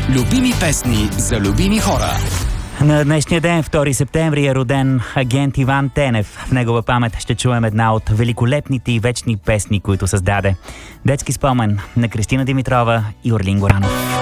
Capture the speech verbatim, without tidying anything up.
Любими песни за любими хора. На днешния ден, втори септември, е роден агент Иван Тенев. В негова памет ще чуем една от великолепните и вечни песни, които създаде. Детски спомен на Кристина Димитрова и Орлин Горанов.